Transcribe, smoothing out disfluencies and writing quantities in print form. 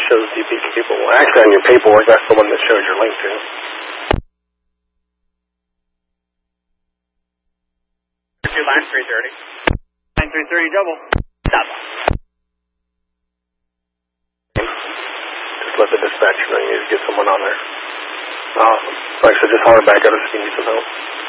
shows DPT people. Well, actually, on your paperwork, that's the one that shows your link to. Line 330. Line 330 double. Stop. Just let the dispatcher know you need to get someone on there. Awesome. Like I said, just holler back at us if you need some help.